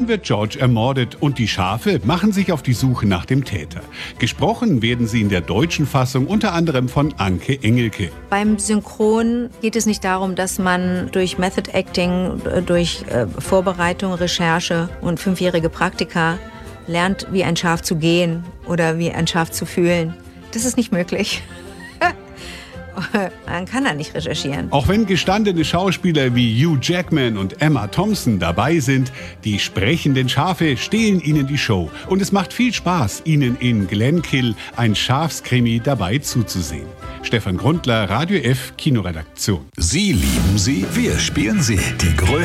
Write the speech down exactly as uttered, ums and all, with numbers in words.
Dann wird George ermordet und die Schafe machen sich auf die Suche nach dem Täter. Gesprochen werden sie in der deutschen Fassung unter anderem von Anke Engelke. Beim Synchron geht es nicht darum, dass man durch Method Acting, durch äh, Vorbereitung, Recherche und fünfjährige Praktika lernt, wie ein Schaf zu gehen oder wie ein Schaf zu fühlen. Das ist nicht möglich. Man kann da nicht recherchieren. Auch wenn gestandene Schauspieler wie Hugh Jackman und Emma Thompson dabei sind, die sprechenden Schafe stehlen ihnen die Show. Und es macht viel Spaß, ihnen in Glenkill, ein Schafskrimi, dabei zuzusehen. Stefan Grundler, Radio F Kinoredaktion. Sie lieben sie, wir spielen sie. Die größte